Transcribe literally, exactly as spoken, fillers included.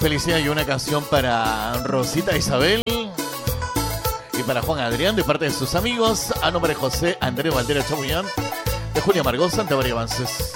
Felicidad y una canción para Rosita Isabel y para Juan Adrián de parte de sus amigos, a nombre de José Andrés Valdera Chabullán, de Julia Margot, Santa María Avances.